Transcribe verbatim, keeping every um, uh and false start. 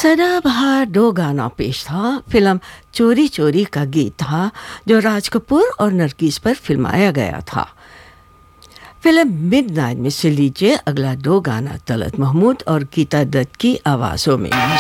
सदाबहार दो गाना पेश था। फिल्म चोरी चोरी का गीत था जो राज कपूर और नरगिस पर फिल्माया गया था। फिल्म मिडनाइट में से लीजिए अगला दो गाना तलत महमूद और गीता दत्त की आवाज़ों में।